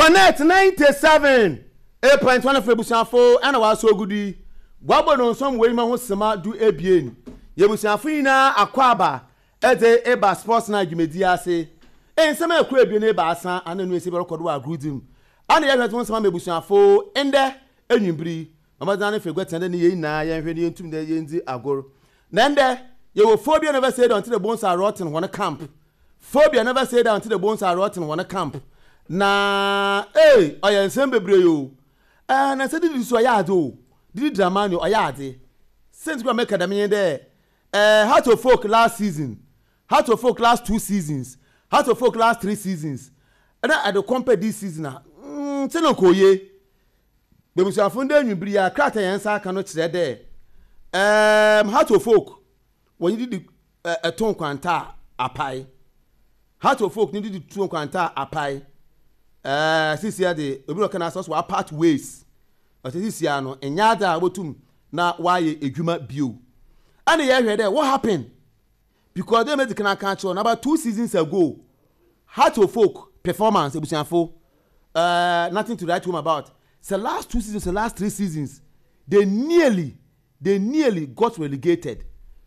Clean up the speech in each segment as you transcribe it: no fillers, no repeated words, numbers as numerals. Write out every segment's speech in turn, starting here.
Connect 97 8.1 ebusiafo ana wa so gudi gwabo no nsom we ma ho sema du ebien yebusiafo ina akwaba eze eba sports na dwumedi ase ensema ekura ebien eba asa ananu esi be record wa grudim ana ye hweto nsema mebusiafo ende enwimbiri amadan na fegwetende ne yina ye hwe ne yentum de yenzi agoro na ende ye wo phobia never said until the bones are rotten one camp phobia never said until the bones are rotten one camp na oya nsem bebre yo na se didi so ya ado didi drama ni oya ade since we make academy there how to folk last season how to folk last 2 seasons how to folk last 3 seasons and I do compare this season na tino koye be musu afun de nwibiri ya krata yensa aka no kire there how to folk when you did a ton kwanta apai how to folk ni didi ton kwanta apai sisi ya de obi kana so wa part ways o sisi ya no enyada abotum na waye edwuma bio and ye hwe there what happened because they made the kana catch on about 2 seasons ago how to folk performance ebusiafo nothing to write home about the last 2 seasons the last 3 seasons they nearly got relegated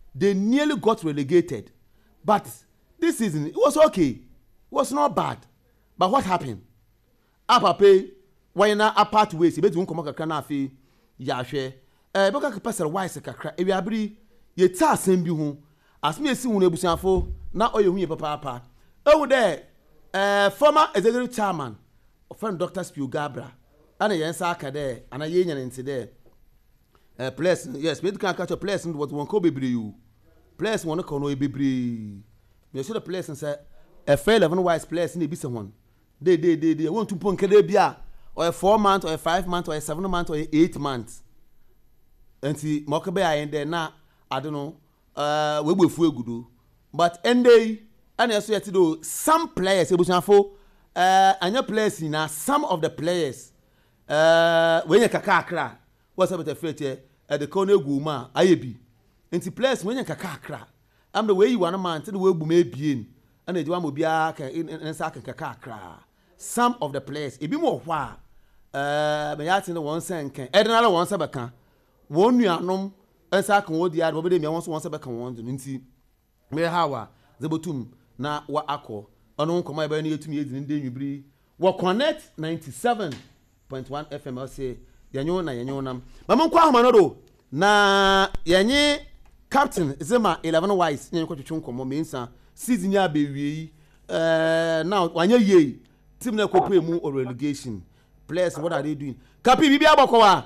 but this season it was okay it was not bad but what happened apape why na apart ways e betu nkomo kakra na afi ya hwe boka kapasar wise kakra e wiabiri ye ta asem bi hu asme esi hu na ebusiafo na oye hu ye papa ewu there former executive chairman friend Dr. Spiu Gabra ana yensa aka there ana ye nyane nti there place yes we can catch a place what one ko bebre you place one ko no bebre me should the place and say a fair 11 wise place na ebisa hon they want to pon kede bia or a 4 months or a 5 months or a 7 months or a 8 months enti mokabe ayen there na I don't know we gbefu egudo but ende and also yet do some players ebusanfo anya players na some of the players when you kakakra what's up with the fete the corner guma ayebi enti players when you kakakra am the way you want man to the way bu me bien and the one bia kan nsa kan kakakra some of the players e bi mo hwa me ya tin won sen kan edinala won se beka won nuanom nsa kan wodi ad bo be dem won se beka won do nti me hawa zebotum na wa akọ onu nkoma ebe na yetumi yedin de nwibiri wo connect 97.1 FM say yanyo nam mama nkwa ahoma no do na yenye captain Zema 11 wise nyen kwatwetwe nkomo mensa season ya bewie now wanye ye team na kopre mu or relegation players what are they doing kapi bibi abokwa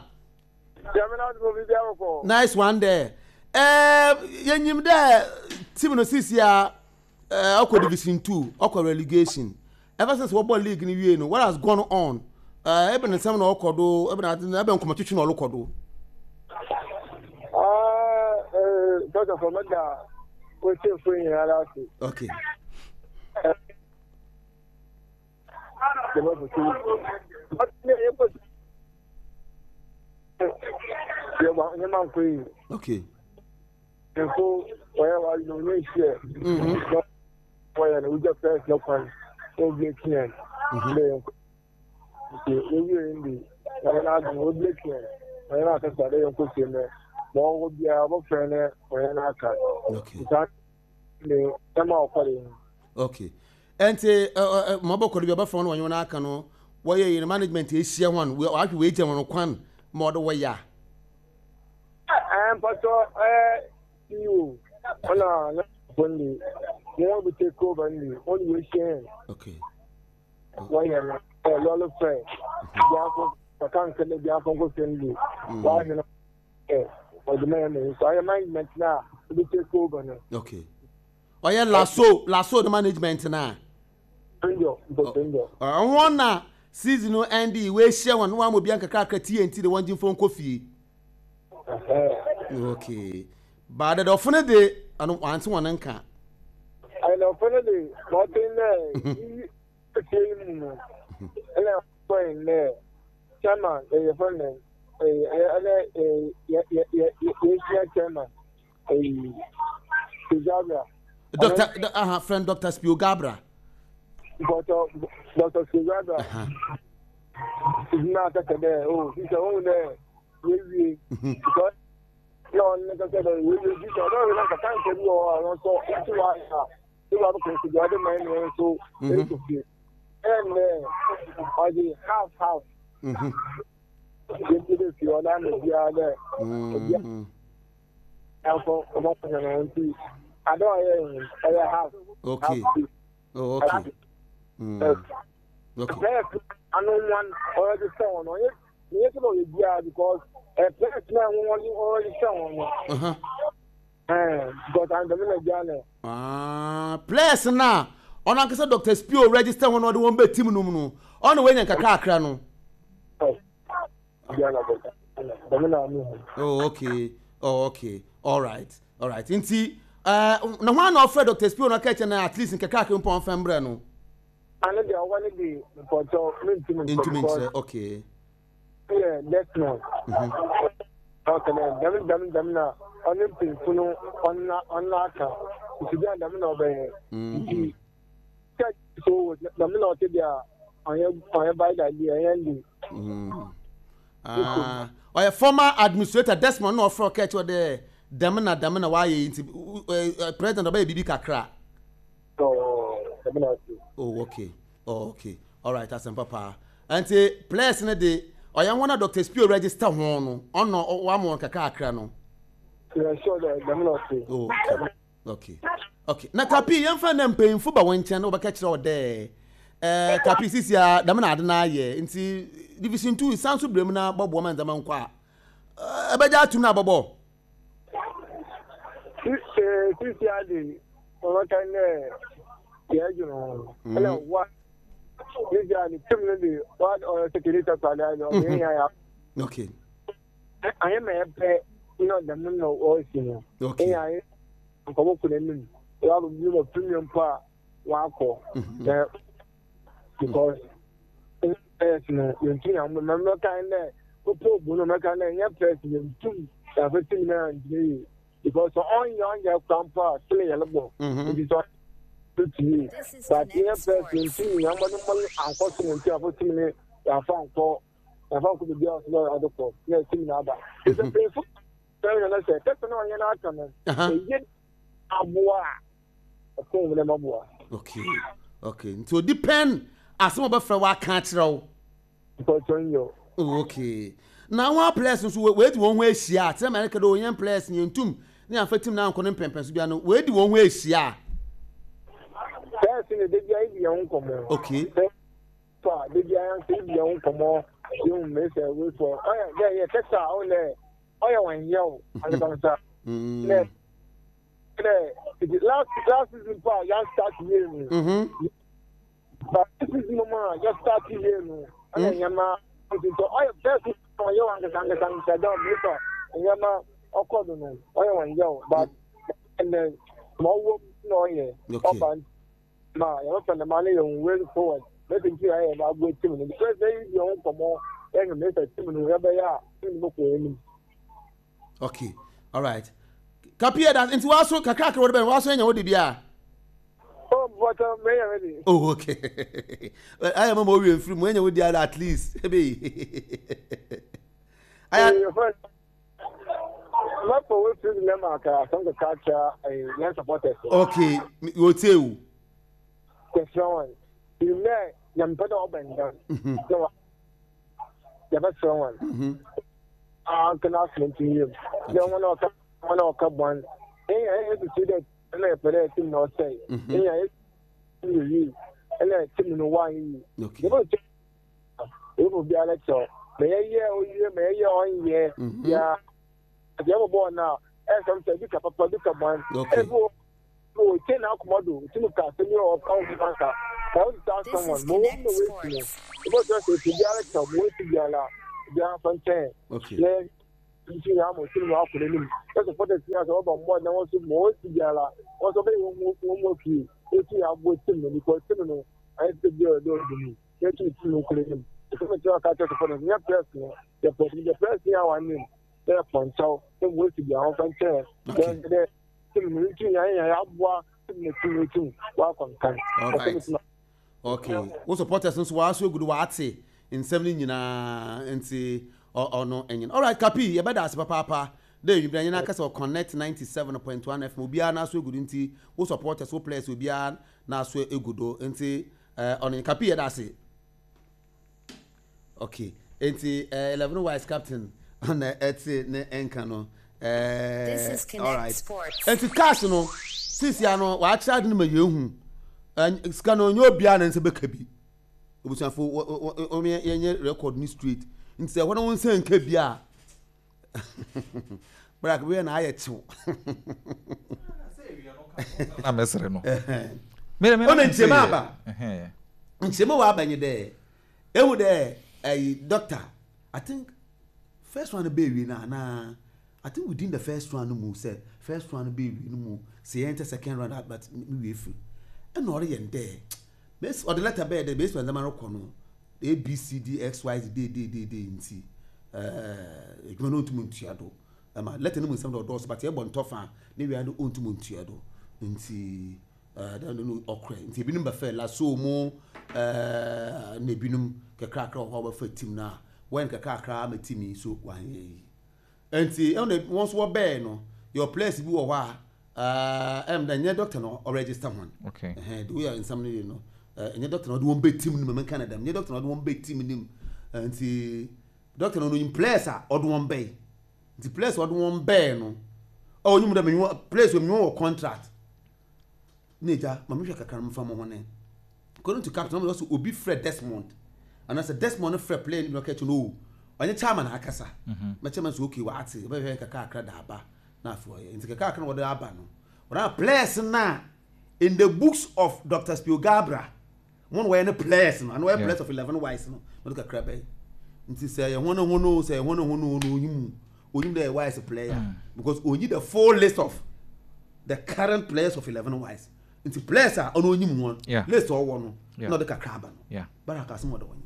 nice one there yenyim there team no sisi ya akwa division 2 akwa relegation ever since football league ni wie no what has gone on ebe na sem na okodo ebe nkomatwetwe na olokodo Doctor Fomada we say for you alati okay the boss okay so where are you no share where we just first no plan so get here okay we are in the na go break here where are the day on question mo wo bia bo frene where na aka okay le tema okore okay ente maboko de bia frene wanyo na aka no woye in management ehia hwan we ahwe we gye won kwan mo do woya but you ona only you will take over only we share okay why are lolo friend ya kan kele ya kon go sendi why you know or the man so I management now we take over now okay oya lasso the management na ndio na season no end we share one mo bia nkaka TNT the one phone coffee okay but the often de anu anti one nka I know finally nothing there ele point there chairman the friend chairman friend Dr. Spiu Gabra Dr. Spiu Gabra not there. Oh, he's a own there. Maybe because no, never said we will be like a time to go or so. You have to the other man so and I did half. If you are not there, I don't have. Okay. Oh, okay. Okay. I don't want already someone on it. Yes, because a place now already someone. But I'm the middle place now. On Uncle Dr. Spio register one or the one bed team no. On the way in Kakakra no. Oh, okay. Oh, okay. All right. Inti no one offer Dr. Spio na catch na at least in Kakakra upon Fembra no. And then I want to be for intimate. Okay. Yeah, that's not. Okay, them now. On them things, on that. If you don't them know by. So the middle there, I buy the idea and. Or a former administrator Desmond no for catch or the Damina why President of Baby Kakra. Oh, okay. All right, that's papa. And say, place in the day, or you want to Dr. Spio register one on one more Kakra no. Yeah, sure, that. Oh, okay. Now, Capi, you find them paying for one channel over catch all day. Capi, this year, Damina Adana, into Division 2 is sounds to Bremina, Bob Woman, the Manqua. A better to Nababo. This year, what kind of. Yeah, you know, what is the community? What or security? Okay. I am a pet, you know, the moon or senior. Okay. I am going to you a premium part, Wako. Because you remember kind of your president too, because on your grandpa, still a but here, person, young one, unfortunately, unfortunately, I found for I found to be other for yes, it's a painful. That's no, yet a boy. Okay. So depend as some of our can't roll. Okay. Now, our players wait one way, she at America, do young players in tomb. They are fitting now, Conan Pempensubiano. Where do one way, she are? Okay. So, did you see the own come you miss a way for? Oh, yeah, that's all there. Oh, yeah, when you and the last season, young start hearing. But this is no more, just start hearing. And Yama, so I have just for you understand Yama, of course, no, I want you, but and then more no, yeah. Ma, you open the money and way forward. Let me see I have good team because they don't come on and make a team wherever they are. Okay, all right. Kapia that into also Kakaka would have been also in your DBA. Oh, but already. Oh, okay. Well, I am a more from when you would at least. I am not for what to Lemaka, some of the culture, a young supporter. Okay, you tell. You may young put up and down. So, the best one. I can ask him to you. Then one or cup one. Hey, I have to see that and I put it in no say. Hey, I you and I tell you why you. Okay. It will be a lecture. May a year or year, may a year on year. Yeah. If you ever born now, as I'm saying, look up one. Okay. Oh, 10 out model, Timuka, senior of County Banker. I want to start someone more on the way to you. Because just a dialect of way to Yala, Jan Fontaine. Okay. Then, you see, I'm a senior out for the name. That's a photo of more than also more to Yala. Also, they won't work you. If you have with Timon, because Timon, I have to do it to me. Get you to know him. If you catch us for the near person, the person now I mean, therefore, so, then wait to be out Fontaine. Then, all right. Okay. What supporters were so good what say nsɛm no nyinaa nti ɔno ɛnyina alright kapi yɛbɛda ase papa de you bring na kasa connect 97.1 FM obiara na so egudu nti wo supporters wo players obiara na so egudo nti on kapi yɛda ase okay nti 11 wise captain on eti ne enka no This is Connect Sports. nti cash no sisia no wa charge no ma yehu sika no nyo obiara na nse beka bi obusanfo o me yenye record ni street nti ɛhɔ no nse nka bi a Brak we na aye chiw. Na mesre no. Me ona nchema aba. Nchema wa abanye de. Ewu de doctor. I think first one be we na I think within the first round no mu say first round be we no mu say enter second round but we we free. E no re yen de. Base or the letter be the base when zaman roko no A B C D X Y Z D nti ekuma no ntumu ntuado. Let no some of those but e bon tofa na we ando ntumu ntuado. Nti no okre nti binum ba fe la so mo na binum kakra ho ba fa team na when kakra ma team so wan yi. Nti once wo be no your place bi wo ho a the nye doctor no already register one. Okay. We are in some you know nye doctor no do one big team no man Canada. Nye doctor no do one big team nim. Nti doctor no in place a odo one bay. The place odo one bay no. Oh you me place we me contract. Neja, mama hwe kakra mfa mo hone. According to captain we also obi Fred Desmond. And as a Desmond Fred play no catch no. Onye chairman akasa. Ma chairman so okay wa ate. Ba hwe kakra da aba. Na afo ye. Nti kakra no wo aba no. Ora place na in the books of Dr. Spielgabra. One way in the place no. And we place of 11 wise no. Look at crab. Nti say ye hono say hono yimu. Oyim the wise player because only the full list of the current players of 11 wise. Into players are on oyim one. List all one. Not the crab no. Yeah. Baraka some other one.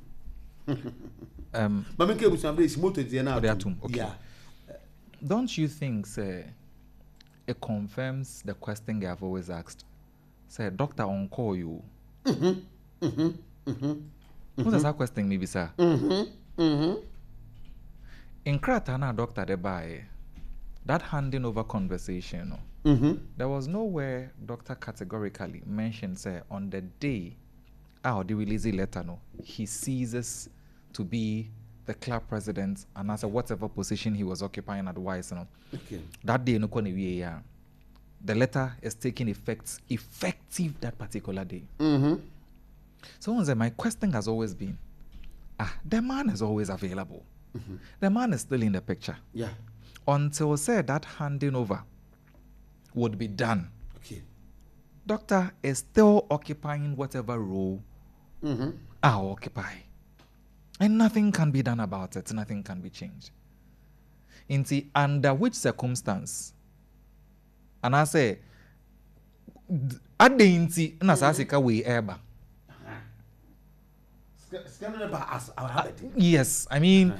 But make we some days motor dey now. Okay. Yeah. Don't you think say it confirms the question I've always asked? Say doctor on call you. What does that question maybe sir? In Kratana doctor de buy that handing over conversation. There was nowhere doctor categorically mentioned say on the day the release letter no he ceases to be the club president and as a whatever position he was occupying at Wise no. Okay. That day no the letter is taking effective that particular day. So my question has always been the man is always available. The man is still in the picture. Yeah. Until say that handing over would be done. Okay. Doctor is still occupying whatever role I occupy. And nothing can be done about it. Nothing can be changed. Under which circumstance? And I say, at the inti, nasasika we eba. Yes, I mean,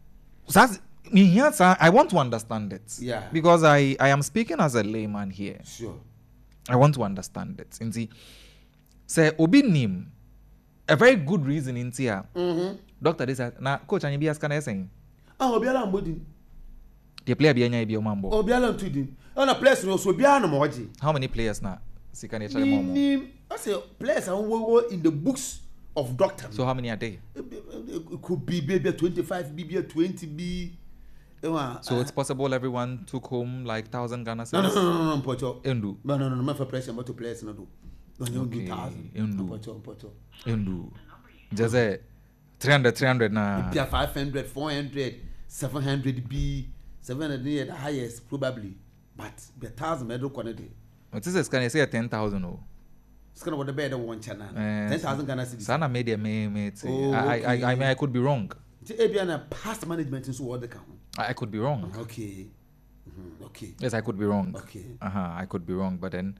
I want to understand it. Yeah. Because I am speaking as a layman here. Sure. I want to understand it. Inti, say obi nim a very good reason inti ya. Doctor this na coach anyi bias kana saying. Obiala mbodi. The player bi anya bi o mambo. Obiala ntudi. Na players no so bia na moji. How many players na sika ne chale momo? I say players are in the books of doctor. So how many are they? It could be maybe 25 B, 20 B. So it's possible everyone took home like 1,000 Ghana cedis? No, Pocho. Endu. No, for pressure, but to players no do. No, Okay. 1,000. Pocho. Endu. Just 300 na. Pia 500, 400, 700 B, 700 near the highest probably. But the 1,000 medal quantity. What is this? Can I say 10,000 or? It's kind of what the better one channel. 10,000 Ghana cedis. Sana media me. Okay. I mean I could be wrong. The past management is what they can. I could be wrong. Okay. Okay. Yes, I could be wrong. Okay. I could be wrong, but then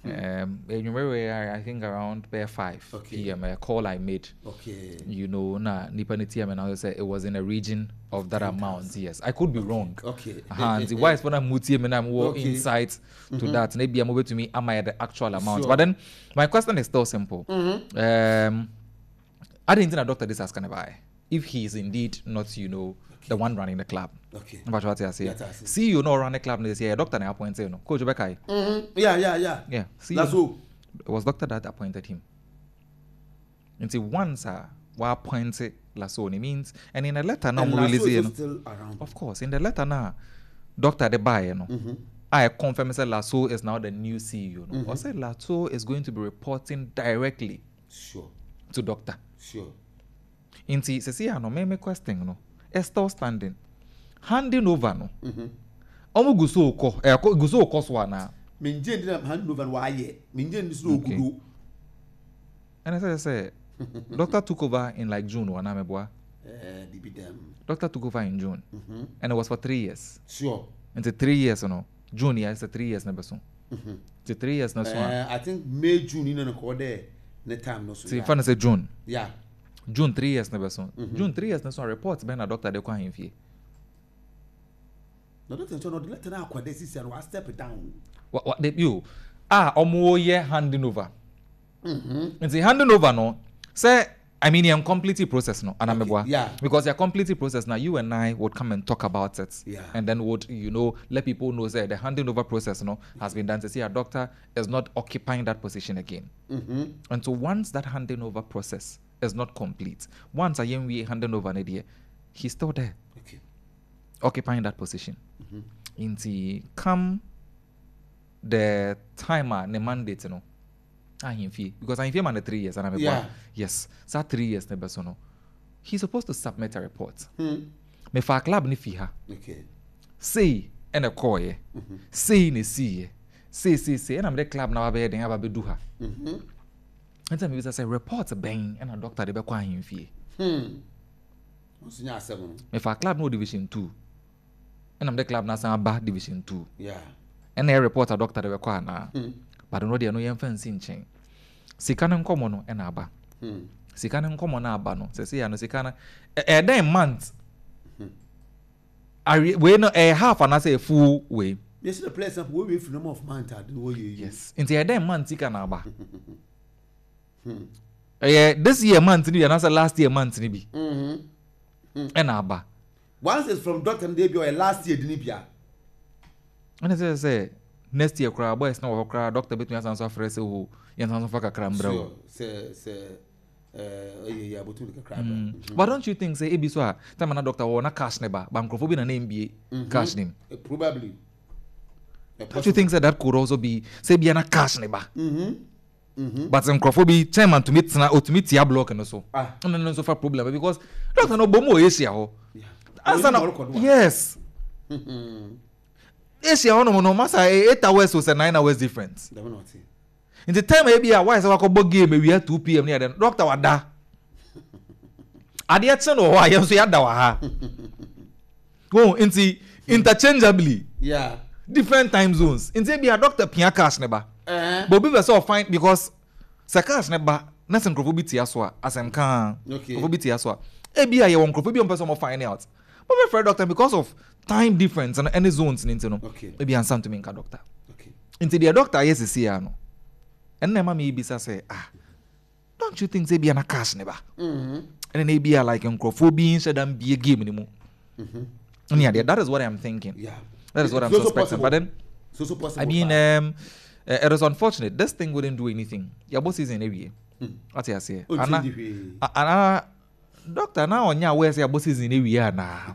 I think around 5 p.m. a call I made. Okay. You know, nipa TM and I say it was in a region of that amount. Yes, I could be wrong. Okay. And why is when I'm muti and I'm more insight to that. Maybe I'm over to me. Am I at the actual amount? Sure. But then my question is still simple. I didn't think a doctor this as can buy. if he is indeed not, the one running the club. Okay. But what I say, Yes, I see. see, run the club, they say, doctor, I appointed, Coach Bekai. Yeah. See, That's all. it was doctor that appointed him. And see, once we appointed Lasoni means, and in a letter now, And release Lasso is still around. of course, in the letter now, Doctor de Baye, I confirm that Lasso is now the new CEO. I said Lasso is going to be reporting directly Sure. to Doctor. Sure. Inti see no me question no. Still standing. Handing over no. Omo guso ko so na. Minje ndi hand over wa ye. Minje ndi so okudo. And I say Doctor took over in like June one ameboa. Doctor took over in June. And it was for 3 years. Sure. And the 3 years June yeah, it's 3 years na beso. The 3 years na so. I think May June in ko there the time no so. See fan say June. Yeah. June 3 years na beso. June 3 years na so reports ben na doctor de kwa himfie. No doctor no the letter na akwa dey see and step it down. What they you omo ye handing over. And the handing over no say I mean you're completely process no and yeah. Because you're completely process now you and I would come and talk about it. Yeah. And then would let people know say the handing over process no has been done to see a doctor is not occupying that position again. And so once that handing over process is not complete, once I am we handing over an idea, he's still there. Okay. Occupying that position. Into come the timer the mandate because I man the 3 years and I'm yes, so 3 years never so no. He's supposed to submit a report. Me fa club ni fiha. Okay. Say and a call say ni see say and I'm the club now be den aba be do ha. And then me say report ben and a doctor de be kwa himfie. Osinya 7. Me fa club no division 2. And I'm the club na san ba division 2. Yeah. And a report a doctor de be kwa na. But no dey no yem fancy nchen. Sika no nkomo no na aba. Sika no nkomo na aba no. Say ya no sika na den month. We no half and say full way. Yes, the place up we from of month I know you. Yes. Into den month sika na aba. This year month ni and last year month ni bi. Na aba. Once it's from doctor dey be or last year didn't be. And say next year cry boys na cry doctor between us and fresh who yan san fa kakra mbra. Say yeah but we cry. But don't you think say ebi so a time na doctor wo na cash ne ba bankrofo bi na MBA cash name. Probably. Don't you think that could also be say bi na cash ne ba? But bankrofo bi chairman to meet na ultimate ya block no so. No so far problem because doctor no bomo Asia ho. Answer na yes. Asia ono no masa 8 hours was 9 hours difference. In the time maybe a why say we go game we at 2 p.m. near the doctor wada. Ade atse no ho a yenso ya da wa ha. Go into interchangeably. Yeah. Different time zones. In say be a doctor pia cash ne ba. But we so fine because sa cash ne ba na sen krofo bi tia so a asem kan. Krofo bi tia so a. E bi a ye won krofo bi on person mo find out. But my friend doctor because of time difference and any zones into no. Okay. Maybe answer to me ka doctor. Okay. Into the doctor yes see ya no. And then mama bisa say don't you think say be na cash ne ba? And then they be like enkrofo instead and be a game anymore. Yeah, that is what I'm thinking. Yeah. That is what I'm suspecting. But then so possible. I mean it is unfortunate. This thing wouldn't do anything. Your boss is in area. What I say? And doctor now on your way say your boss is in area na.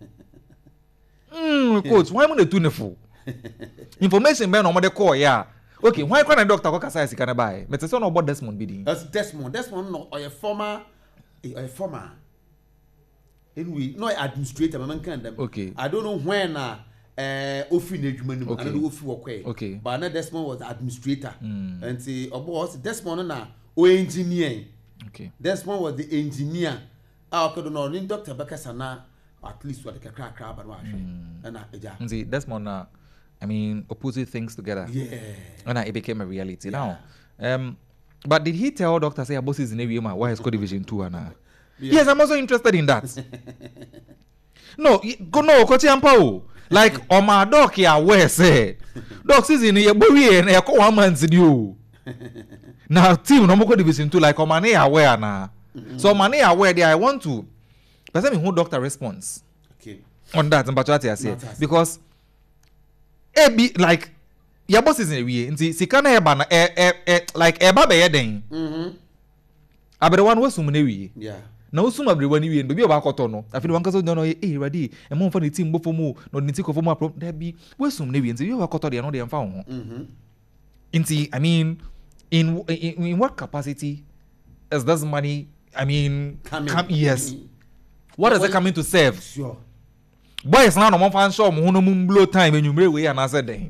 Coach, why am I doing fool? Information man on the call, yeah. Okay, why can't a doctor go kasa sika na buy? Me say no about Desmond bidding. That's Desmond no or a former anyway, no administrator man kan dem. Okay. I don't know when ofi na adwuma nim and ofi work. Okay. But na Desmond was the administrator. And say boss Desmond na o engineer. Okay. Desmond was the engineer. Okay, no ni doctor Bakasa na at least what the crack but wa hwe. Na eja. See, Desmond I mean, opposite things together. Yeah. And it became a reality. Now, but did he tell doctor say boss is in area why is division 2 and Yes, I'm also interested in that. No, coach Ampa. Like on my dog here where say dog season here bury and 1 month you. Now team no more division 2 like on my aware na. So money aware there I want to But I mean, who doctor response on that? And say because be like your boss is in a way. And see, can I like a baby then? I be the one who sum newi. Yeah. Na sum everyone newi and be about cotono. I feel one cause don't know. Hey, ready? A month for the team before more. No nitiko for more. There be we sum newi and see you are cotono. They are not the found. Inti, I mean, in what capacity is this money? I mean, yes. What is it coming to serve? Sure. Boys now no more fan show. Who no moon blow time and you may way and answer them.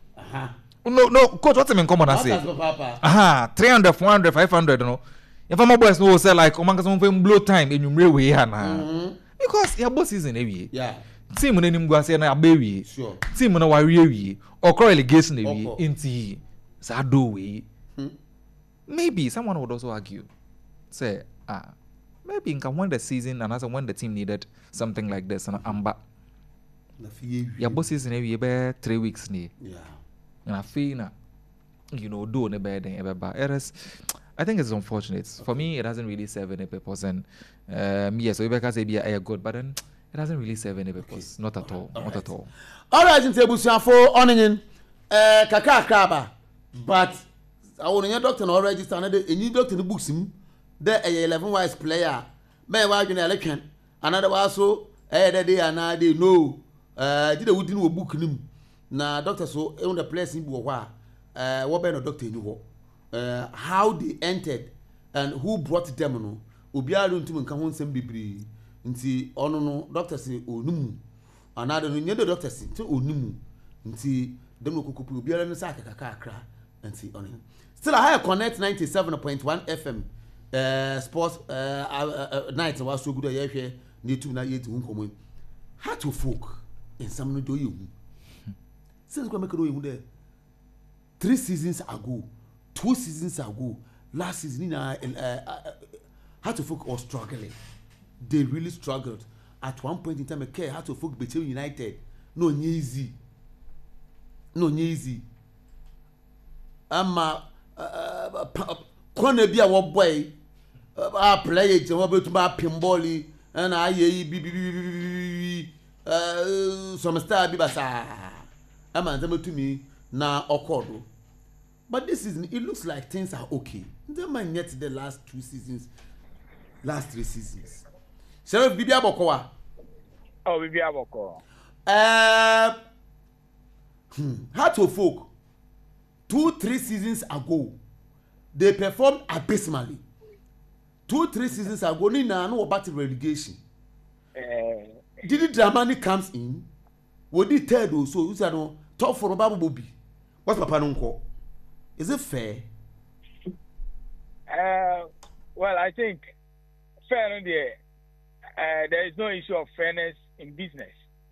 No, coach. What's in common? I say. 300, 400, 500. No. If my boys no say like, oh man, some blow time and you may way and because your boss is in a way. Yeah. Team when him go say na baby. Sure. Team when worry or call relegation away. Inti. Sado way. Maybe someone would also argue, say, maybe when the season and also when the team needed something like this, and back. Your boss is in a 3 weeks, yeah. And I feel, do on a bed and ever. I think it's unfortunate. For me, it doesn't really serve any purpose. And yes, so if I can say be a good, but then it doesn't really serve any purpose. Not at all. Not at all. All right, in table for onion, kaka kraba, but. I want a doctor no register and a new doctor in the books him. There a 11 wise player. May why you election. Another was so that day and I did no did a wooden book him. Now doctor so on the place in Bois. What better doctor you how they entered and who brought them no. Ubia don't even come home some bibri. Nti ono no doctor say onumu. Another no the doctor say to onumu. Nti dem no kukupu ubia no sa kakakra. And see on him. Still, I have Connect 97.1 FM sports nights. I was so good at here. Need to not yet to come. How to folk in some do you? Since we make a there 3 seasons ago, 2 seasons ago, last season, how to folk was struggling. They really struggled. At one point in time, I care how to folk between United. No easy. Kone bi a wo boy play it wo betu ba pinball and aye bi some star bi basa ama nzama to me na okodo. But this season it looks like things are okay. They might get the last 3 seasons. Sheriff Bibi Aboko. Oh, Bibi Aboko. How to folk 2-3 seasons ago, they performed abysmally. 2-3 seasons ago, ni na no about relegation. Did it Dramani comes in? What did third also? You said no top for Babu Bobby. What's Papa Nunko? Is it fair? Well, I think fair on there is no issue of fairness in business.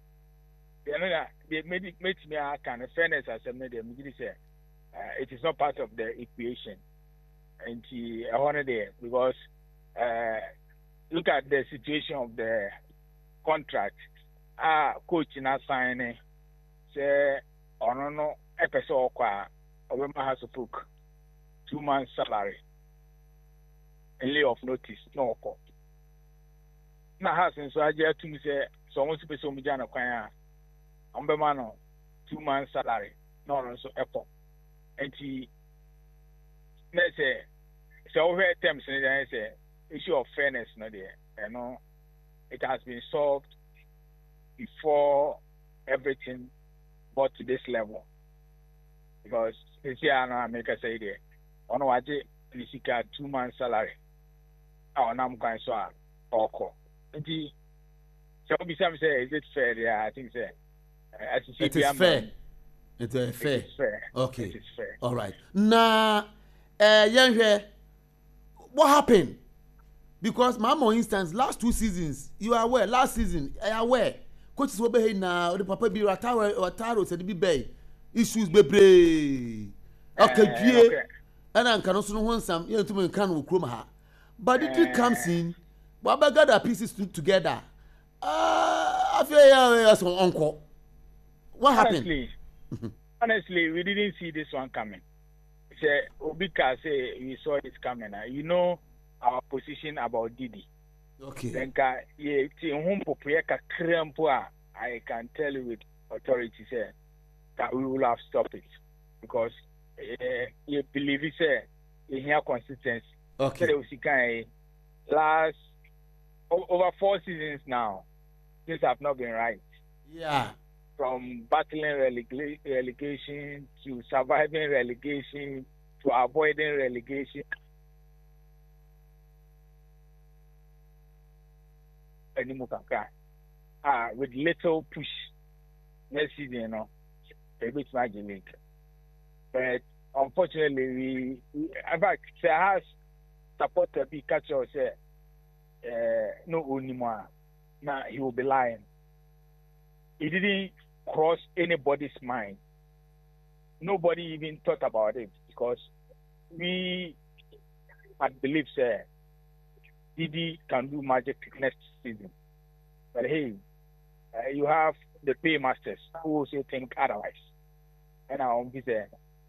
They made me a kind of fairness as I made them say. It is not part of the equation, and I wanted there because look at the situation of the contract. Coach na signing say no episode Obama has to book 2 months salary and lay off notice no call. Now has so I just to say so much person me jana kwanya Obama no 2 months salary no so echo. And let's say, so we attempts in the issue of fairness, no there. It has been solved before everything got to this level. Because this year, I make a say there. On what you 2 months salary. Oh, now I'm going to call. And so we say, is it fair? Yeah, I think so. It is fair. It is fair. It is fair. Okay. It is fair. All right. Now, what happened? Because, for instance, last 2 seasons, you are aware. Last season, I am aware. Coaches were behind now. The papa be Rataro said be bay. Issues be brave. Okay, and I can also want some. You know, to me can Ukroma. But it comes in. Baba got the pieces together. I feel as an uncle. What happened? Honestly, we didn't see this one coming. Say Obika say we saw it coming. You know our position about Didi. Okay. Then ye home popriaka krempoa. I can tell you with authority say that we will have stopped it because you believe it say you hear consistency. Okay. So last over 4 seasons now, things have not been right. Yeah. From battling relegation to surviving relegation to avoiding relegation. With little push next season, you know, a bit margin. But unfortunately, in fact, there has supporter be catch us no anymore. Now he will be lying. It didn't cross anybody's mind. Nobody even thought about it because we had believed Didi can do magic next season. But hey, you have the paymasters who also think otherwise. And I want to say,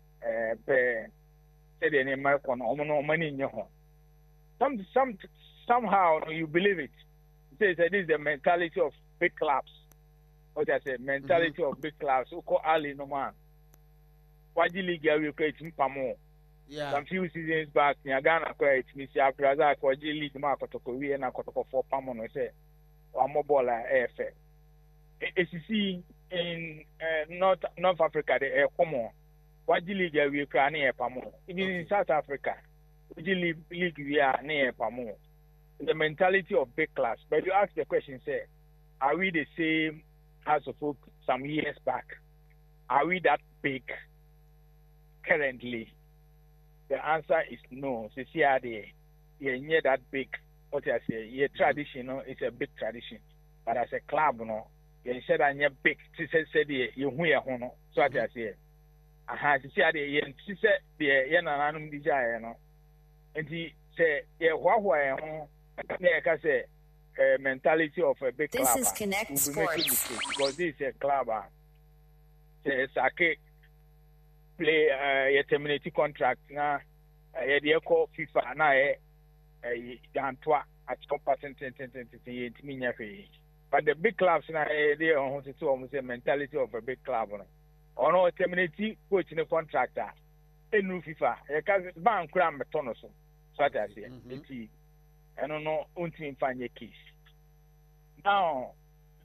somehow you believe it. It says this is the mentality of big clubs. What I say, mentality of big clubs. So call Ali no man. Waji League will create Pamo. Yeah. Some few seasons back, Niagara create Mr. Abrazak, Waji League Marco Tokowi and Akotoko for Pamo. I say, one more ball AFA. ACC in North Africa, the air common. Waji League will create near Pamo. Even in South Africa, Waji League we are near Pamo. The mentality of big clubs. But you ask the question, say, are we the same as of some years back? Are we that big currently? The answer is no. You're not that big. What I say, your tradition, it's a big tradition. But as a club, you said that you're big. She said, you hear, so I say, she said, she said, you're not an desire, and he said, yeah, what say mentality of a big club. This is Connect Sports. Because this is a club. Sake play a terminating contract now. You call FIFA now. Dantwa at some percent. But the big clubs now they are almost a mentality of a big club. Or no terminating coach in a contractor. A new FIFA. A case bank cram metonoso. So that I say. I don't know until find your case. Now,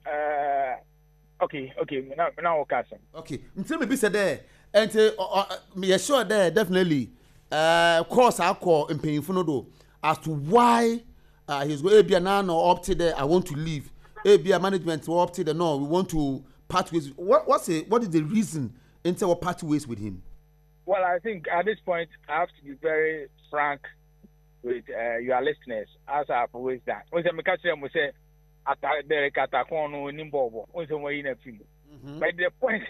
okay. Now, Carson. Okay. Until maybe said there, and me sure there definitely. Course I call in painful as to why he's going to be now opted there. I want to leave. ABA management opted there. No, we want to part ways. What is the reason until we part ways with him? Well, I think at this point I have to be very frank with your listeners, as I've always done. When we say, Derek Atakono, Nimbobo, in a film. But the point,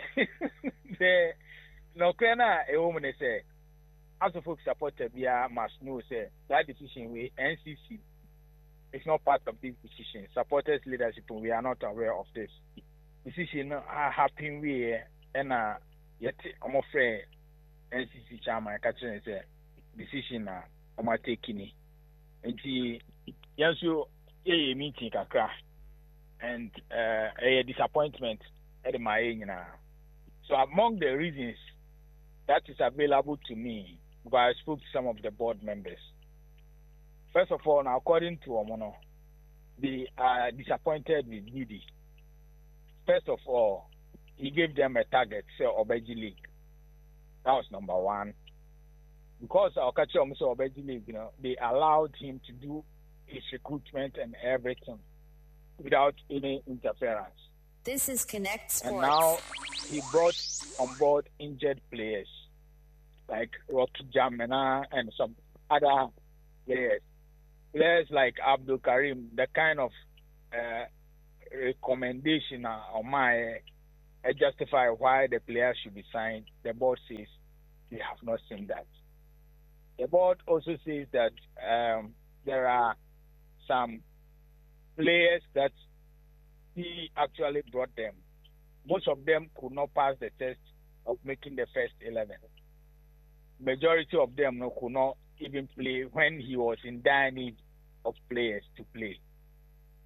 no, a woman say, as a folk supporter, we must know, say, that decision with NCC is not part of this decision. Supporters leadership, we are not aware of this decision. Happening we and yet, I'm afraid NCC chairman, catching say, decision. I'm taking it. And yes, you a meeting kakra and a disappointment at my age now. So among the reasons that is available to me, but I spoke to some of the board members. First of all, now according to Omono, they are disappointed with Didi. First of all, he gave them a target, say Obeji League. That was number one. Because our culture of Obeji League, they allowed him to do his recruitment and everything without any interference. This is Connect Sports. And now he brought on board injured players like Rocky Jamena and some other players. Players like Abdul Karim, the kind of recommendation on my justify why the players should be signed. The board says they have not seen that. The board also says that there are some players that he actually brought them. Most of them could not pass the test of making the first 11. Majority of them could not even play when he was in dire need of players to play.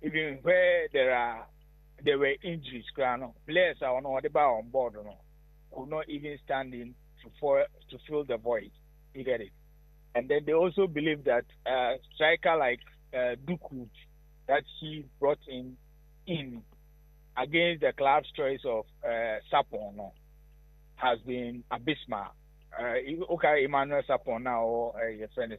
even where there were injuries, players are on board, could not even stand in to fill the void. You get it? And then they also believe that striker like Duku that he brought in against the club's choice of Sapon has been abysmal. Okay, Emmanuel Sapon now or your friend is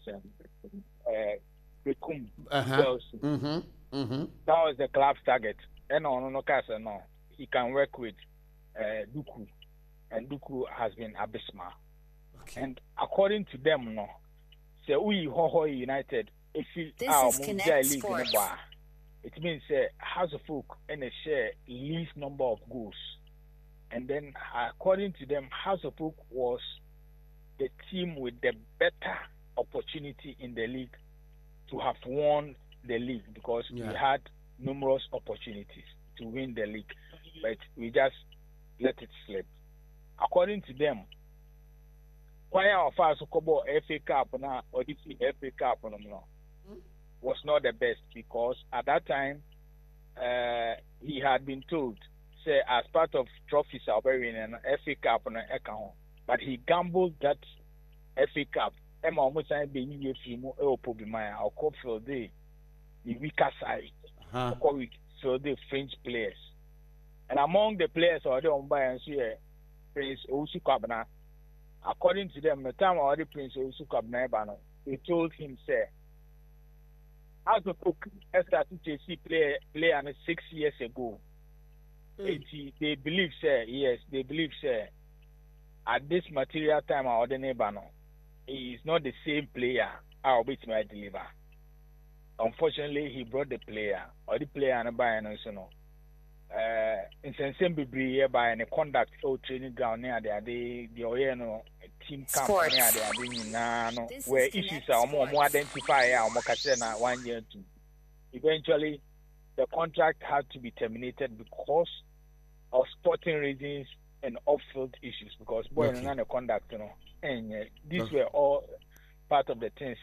Bekum. That was the club's target. And no Casa, no, he can work with Duku, and Duku has been abysmal. Okay. And according to them, no, say we Hoho United, if you are Connect Sports. It means House of Folk and a share least number of goals. And then, according to them, House of Folk was the team with the better opportunity in the league to have won the league because we had numerous opportunities to win the league, but we just let it slip. According to them, why our first FA Cup now or the FA Cup no, was not the best because at that time he had been told, say, as part of trophies Alberian and FA Cup on an account, but he gambled that FA Cup. Emma almost saying being you feel Maya or Cofield the weaker side, so the French players, and among the players already on by and see Prince Owusu Kwabena. According to them, the time already Prince Owusu Kwabena, they told him, say, as a book, started to see play 6 years ago. They believe, sir, yes, they believe, sir, at this material time, our neighbor, he is not the same player I'll be to deliver. Unfortunately, he brought the player, or the player and buy and also in some be by a conduct or training ground near the team camp near the where issues are more identified or more 1 year two. Eventually, the contract had to be terminated because of sporting reasons and off-field issues. Because boy, and the conduct, and these were all part of the things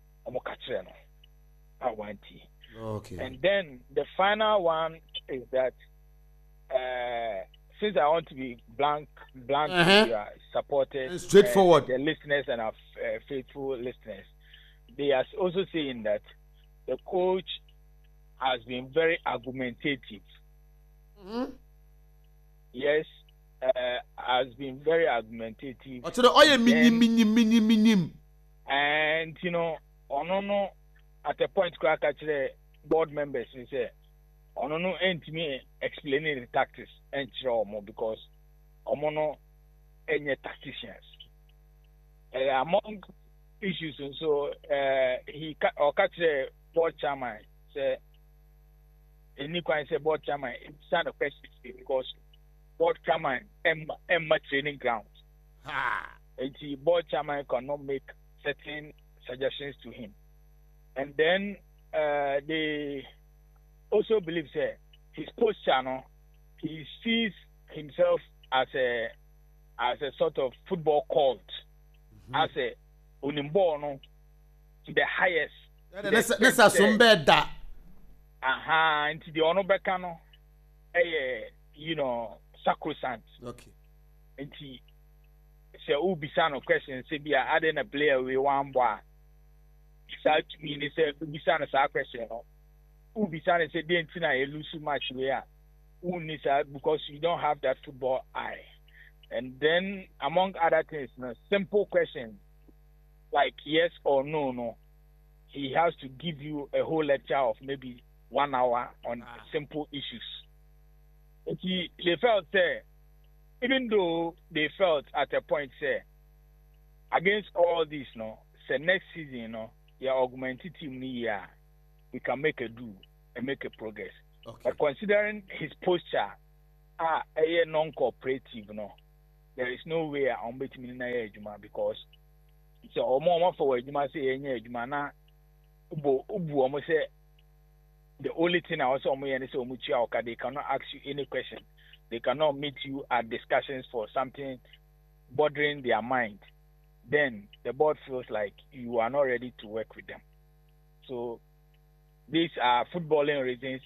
Okay. And then the final one is that since I want to be blank with your supporters, straightforward, the listeners and our faithful listeners, they are also saying that the coach has been very argumentative. Yes, has been very argumentative. And at a point, crack actually board members say, "Ono ain't me explaining the tactics and more because Omono any tacticians." Among issues, and so he or catch the board chairman say, "Any kind say board chairman it's not a question because board chairman Emma training ground." And the board chairman cannot make certain suggestions to him. And then they also believe that his post channel, he sees himself as a sort of football cult, as a unimborn to the highest. That's a sumbeda. Into the onobekano, sacrosanct. Okay. And he say, "Ubisano question, say, be adding a player with one bar." Such mean is a Ubisano question. Ubisano said, "Didn't I lose so much where because you don't have that football eye." And then, among other things, simple questions like yes or no, he has to give you a whole lecture of maybe 1 hour on simple issues. They felt, even though they felt at a point, against all this, next season, your augmented team we can make a do and make a progress. Okay. But considering his posture, a non-cooperative, there is no way I'm betting Juma because it's a more for Juma say Juma na almost say the only thing I also say they cannot ask you any question. They cannot meet you at discussions for something bothering their mind. Then the board feels like you are not ready to work with them. So these are footballing reasons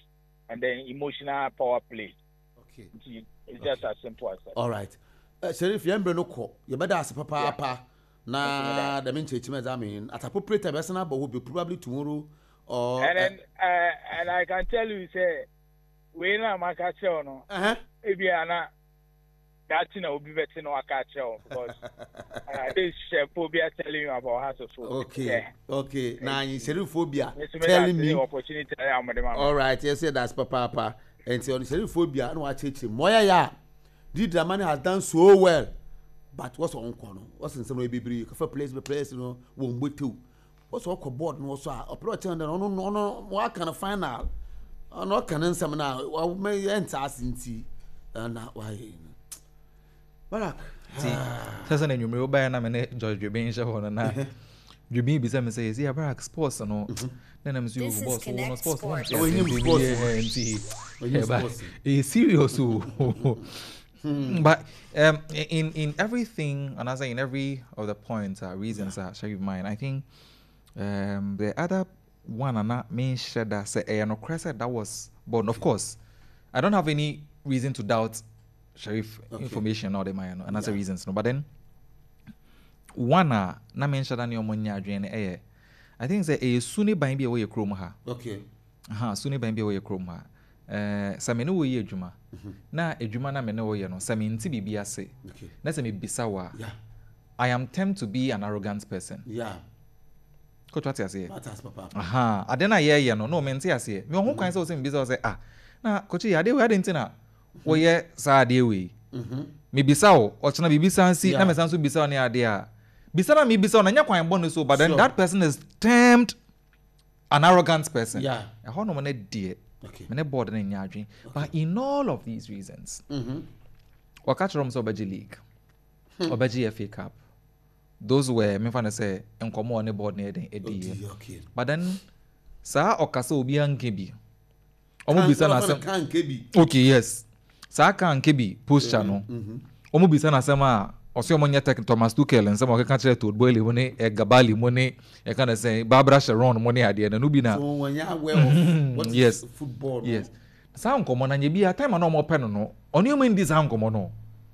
and then emotional power play. Okay. It's just as simple as that. All right. Sheriff, yembre no ko. You better ask papa. Na the main church I mean at appropriate time but will be probably tomorrow or and then and I can tell you say we na makache no ebi ana that thing will be better no akache because this phobia telling you about how to food. Okay now you sheriff phobia telling me opportunity all right you say that's papa and say on sheriff phobia no church moya ya did the man has done so well. But what's on corner? What's in some way be place, you know, won't wait too. What's all board no so approach and no what kind of final? No can some now. Well may enter in tea and why Barak. Sasa na nyumero ba na me George Jubin sha hono na. Jubin bi say me say see Barak sports no. Then I'm see you boss no sports. Oh him sports. It's serious. But in everything, and as in every of the points, reasons that share with mine, I think the other one and that main share that say no crescent that was born. Of course, I don't have any reason to doubt Sheriff information or the man and other reasons. No, but then one na mention that your money adrian I think say a suni by be away chrome ha. Okay. Suni by be away chrome ha. Samene wo ye adwuma na adwuma na mene wo ye no saminti bibia se na se me bisawa I am tempted to be an arrogant person coach what you say papa adena ye no menti ase me ho kwan se wo se me bisa wo se na coach ya de we adenti na wo ye sa de we me bisawo o chena bibisa ansi na me sanso bisawo ne ade a bisa na me bisawo na nya kwan bon so but then that person is termed an arrogant person ho no mo na die. Okay. Board and but in all of these reasons, catch rooms Obeji League, Obeji FA Cup, those were me fan say enkomo on the board near the okay. But then, Sa Okasa Obi and Kebi. Okay, yes. Sa kan Kebi post channel. Omo bisa na sama Osio Monya Tech Thomas Tuchel and some of the country to boil money, a Gabali money, a kind of say Barbara Sharon money idea and Nubina. So when you are aware of what is football. Yes. Sound common and you be a time and no more pen no. On you mean this sound common no.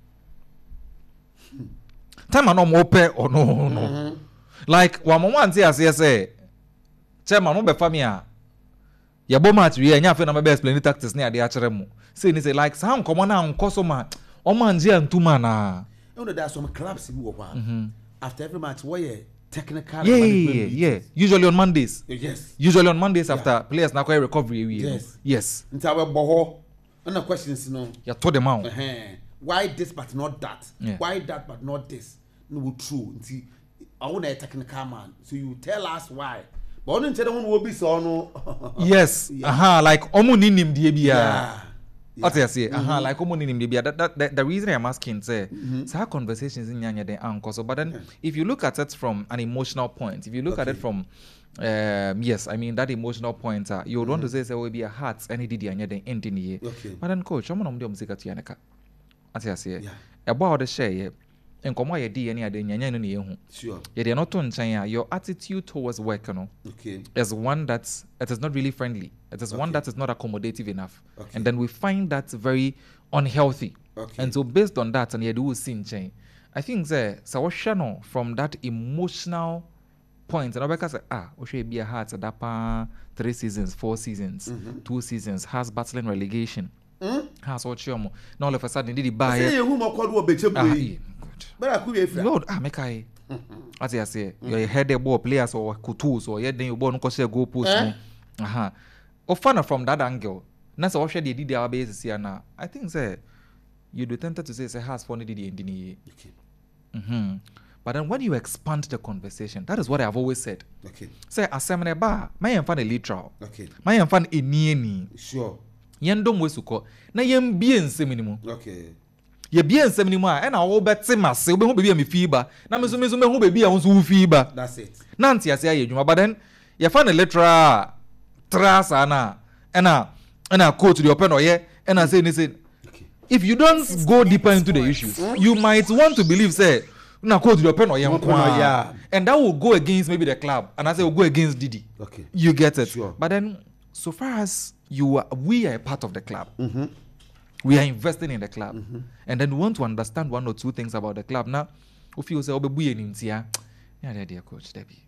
Time and no more pen or no. Like one say Chairman no be famia. Ya bo match we anya fe na me be explain tactics na ade a kire mu. Say ni say like sound common na nkoso ma. O man je antuma na. You know, there are some clubs in after every match where technical yeah. Usually on Mondays. Yes. Usually on Mondays after players now quite recovery. Yes. Into our boho. And the questions, you told them out. Why this but not that? Yeah. Why that but not this? No true. See, I want a technical man. So you tell us why. But I don't tell them will be so no. Yes. Like omu ninim diebia. What I say, like the reason I'm asking say, our conversations in Nyanya de anko. So, but then if you look at it from an emotional point, if you look at it from, yes, I mean that emotional point, you would want to say there will be a heart any did Nyanya de ending here. But then coach, I'm on the music at Yanaka. As I say, about the share. And come why di any ade Nyanya no ne sure. You're not on China. Your attitude towards work, is one that it is not really friendly. It is one that is not accommodative enough. And then we find that very unhealthy. And so based on that, and you do see change. I think so from that emotional point, and I say, we should be a heart at that 3 seasons, 4 seasons, 2 seasons, has battling relegation. Has what now all of a sudden did he buy it? But I could be Lord, make I. As I say, you head the ball players or coutus or yet then you born cause go post. Or fun from that angle. That's what they did our basis here now. I think say you'd be tempted to say has funny did the But then when you expand the conversation, that is what I've always said. Say a seminar bar, my fan a literal. My fan a nieni. Sure. Yendom wesuko. Na yem bien seminimo. Ye bien seminimo and I will bet semas, we won't be a fiba. Na me who be a who fiba. That's it. Nancy, I say, but then you find a letter tras and I quote to the open or and I say, if you don't go deeper into the issues, you might want to believe, say, now quote to the open or and that will go against maybe the club, and I say, will go against Didi. Okay. You get it. Sure. But then, so far as we are a part of the club. We are investing in the club. And then we want to understand one or two things about the club. Now, if you say, oh, yeah, dear coach, Debbie.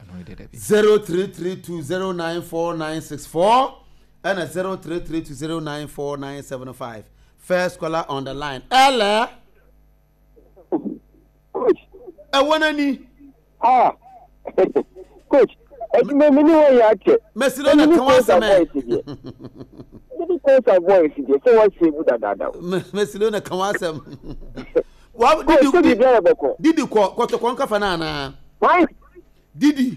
0332094964 and a 0332094975. First caller on the line. Ella. Coach. Wanani. Coach. Messilona Kawasam. What did you call Kotokonka Fanana? Why? Didi.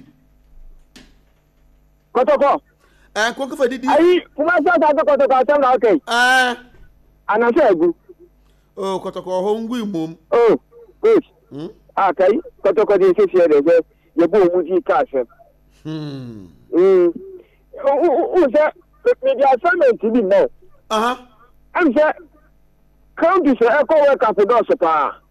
Kotoko. And Kokofa Didi. I okay. And I said, oh, Kotoko hungry mum. Oh, good. Okay, Kotoko is here. You go with your castle. Who's that? Maybe I found it to be no. I'm saying, come to say, echo work after Gossapa.